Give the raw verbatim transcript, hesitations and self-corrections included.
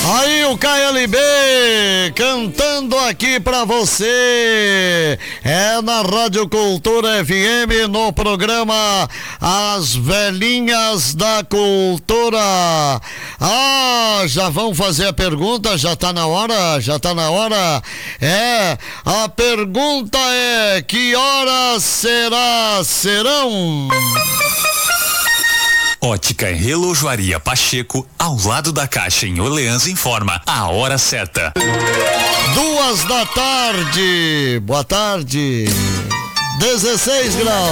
Aí o K L B cantando aqui pra você, é na Rádio Cultura F M, no programa As Velhinhas da Cultura. Ah, já vão fazer a pergunta, já tá na hora, já tá na hora. É, a pergunta é: que horas será, serão? Ótica e Relojoaria Pacheco, ao lado da Caixa em Orleans, informa a hora certa. Duas da tarde. Boa tarde. dezesseis graus.